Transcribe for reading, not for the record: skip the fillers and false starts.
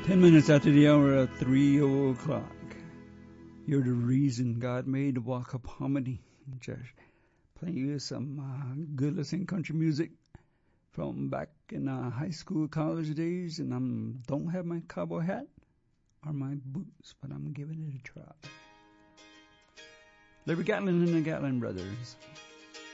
10 minutes after the hour of 3 o'clock. You're the reason God made the walk of harmony. Just playing you some good listening country music from back in high school, college days, and I don't have my cowboy hat or my boots, but I'm giving it a try. Larry Gatlin and the Gatlin Brothers.